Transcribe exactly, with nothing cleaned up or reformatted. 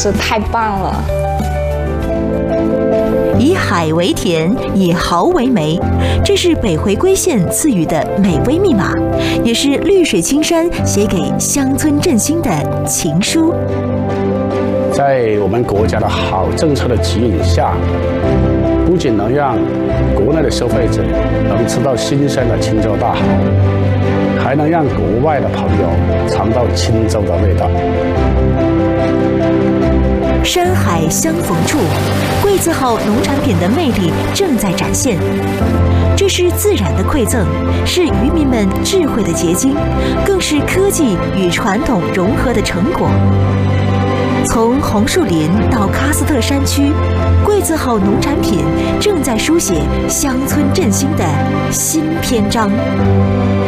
是太棒了。 以海为田，以蚝为媒，这是北回归线赐予的美味密码，也是绿水青山写给乡村振兴的情书。 在我们国家的好政策的指引下，不仅能让国内的消费者能吃到新鲜的青州大蚝，还能让国外的朋友尝到青州的味道。 山海相逢处，桂字号农产品的魅力正在展现。这是自然的馈赠，是渔民们智慧的结晶，更是科技与传统融合的成果。从红树林到喀斯特山区，桂字号农产品正在书写乡村振兴的新篇章。